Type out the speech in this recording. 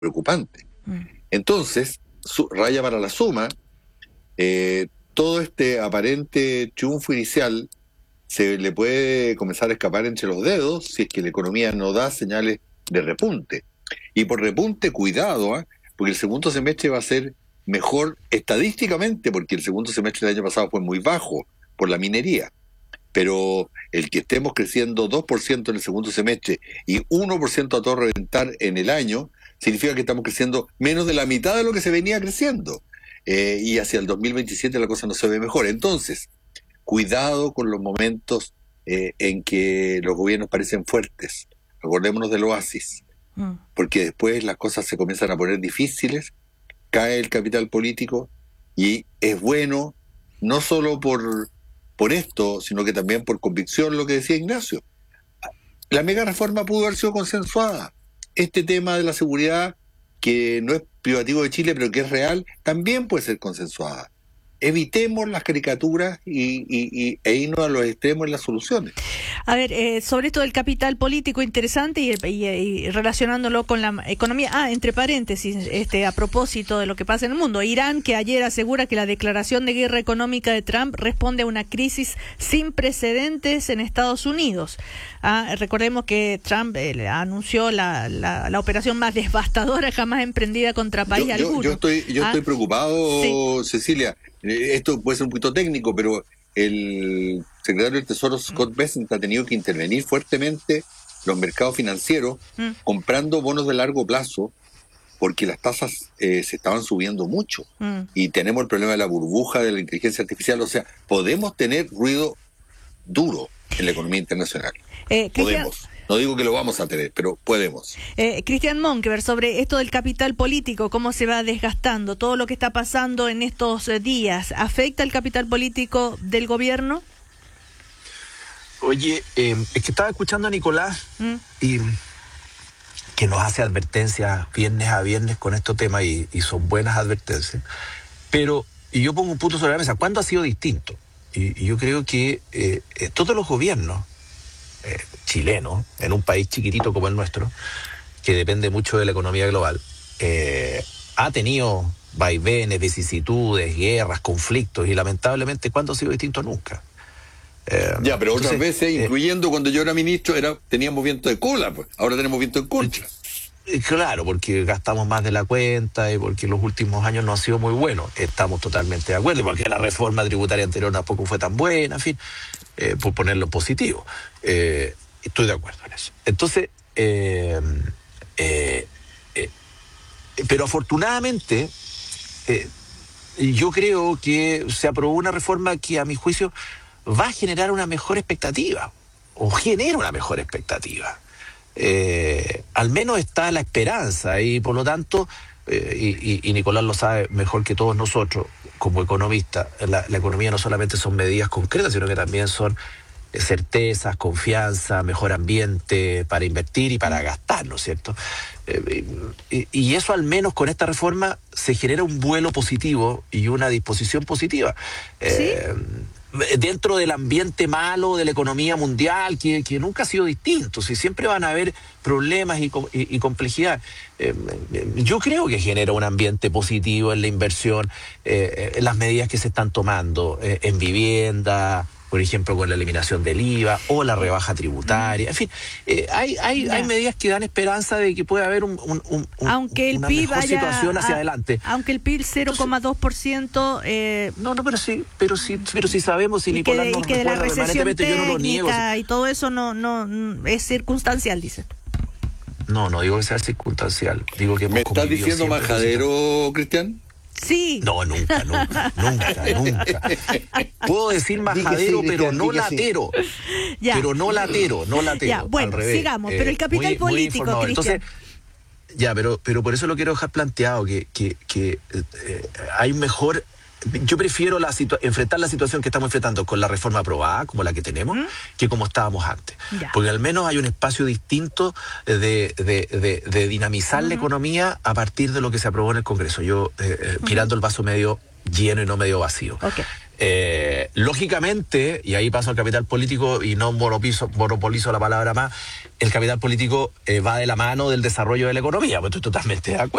preocupante. Entonces, raya para la suma, todo este aparente triunfo inicial se le puede comenzar a escapar entre los dedos si es que la economía no da señales de repunte. Y por repunte, cuidado, porque el segundo semestre va a ser mejor estadísticamente, porque el segundo semestre del año pasado fue muy bajo por la minería. Pero el que estemos creciendo 2% en el segundo semestre y 1% a todo reventar en el año, significa que estamos creciendo menos de la mitad de lo que se venía creciendo. Y hacia el 2027 la cosa no se ve mejor. Entonces, cuidado con los momentos en que los gobiernos parecen fuertes. Acordémonos del oasis, porque después las cosas se comienzan a poner difíciles, cae el capital político y es bueno no solo por esto, sino que también por convicción, lo que decía Ignacio. La mega reforma pudo haber sido consensuada. Este tema de la seguridad, que no es privativo de Chile, pero que es real, también puede ser consensuada. Evitemos las caricaturas e irnos a los extremos en las soluciones. A ver, sobre esto del capital político, interesante, y relacionándolo con la economía. Entre paréntesis, a propósito de lo que pasa en el mundo, Irán, que ayer asegura que la declaración de guerra económica de Trump responde a una crisis sin precedentes en Estados Unidos. Recordemos que Trump anunció la operación más devastadora jamás emprendida contra país alguno. Yo estoy preocupado, sí. Cecilia. Esto puede ser un poquito técnico, pero el secretario del Tesoro, Scott Bessent, ha tenido que intervenir fuertemente los mercados financieros comprando bonos de largo plazo, porque las tasas se estaban subiendo mucho. Y tenemos el problema de la burbuja de la inteligencia artificial. O sea, podemos tener ruido duro en la economía internacional. Podemos. No digo que lo vamos a tener, pero podemos. Cristian Monkeberg, sobre esto del capital político, cómo se va desgastando, todo lo que está pasando en estos días, ¿afecta el capital político del gobierno? Oye, es que estaba escuchando a Nicolás y que nos hace advertencias viernes a viernes con estos temas y son buenas advertencias. Pero y yo pongo un punto sobre la mesa. ¿Cuándo ha sido distinto? Y yo creo que todos los gobiernos chilenos, en un país chiquitito como el nuestro, que depende mucho de la economía global, ha tenido vaivenes, vicisitudes, guerras, conflictos, y lamentablemente, ¿cuándo ha sido distinto? Nunca. Pero otras veces, incluyendo cuando yo era ministro, teníamos viento de cola, pues. Ahora tenemos viento en contra. Claro, porque gastamos más de la cuenta y porque los últimos años no han sido muy buenos. Estamos totalmente de acuerdo, porque la reforma tributaria anterior tampoco fue tan buena, en fin, por ponerlo en positivo. Estoy de acuerdo en eso. Entonces, pero afortunadamente, yo creo que se aprobó una reforma que, a mi juicio, va a generar una mejor expectativa, o genera una mejor expectativa. Al menos está la esperanza, y por lo tanto, y Nicolás lo sabe mejor que todos nosotros, como economistas, la economía no solamente son medidas concretas, sino que también son certezas, confianza, mejor ambiente para invertir y para gastar, ¿no es cierto? Y eso, al menos con esta reforma, se genera un vuelo positivo y una disposición positiva. ¿Sí? Dentro del ambiente malo de la economía mundial, que nunca ha sido distinto, si siempre van a haber problemas y complejidad. Yo creo que genera un ambiente positivo en la inversión, en las medidas que se están tomando en vivienda, por ejemplo, con la eliminación del IVA o la rebaja tributaria. En fin, hay medidas que dan esperanza de que puede haber aunque el una PIB mejor situación hacia adelante. Aunque el PIB 0,2%... pero si sabemos, si Nicolás nos que de la recuerda recesión permanentemente, yo no lo niego. y todo eso no es circunstancial, dice. No digo que sea circunstancial. Digo que ¿Me estás diciendo majadero, Cristian? Sí. No, nunca. Puedo decir majadero, pero no latero. Ya. Pero no latero. Ya, bueno, al revés. sigamos. Pero el capital político, Cristian. Entonces, pero por eso lo quiero dejar planteado, que hay un mejor... Yo prefiero enfrentar la situación que estamos enfrentando con la reforma aprobada, como la que tenemos, que como estábamos antes. Ya. Porque al menos hay un espacio distinto de dinamizar la economía a partir de lo que se aprobó en el Congreso. Yo, mirando el vaso medio lleno y no medio vacío. Okay. Lógicamente, y ahí paso al capital político y no monopolizo la palabra más, el capital político va de la mano del desarrollo de la economía, pues estoy totalmente de acuerdo.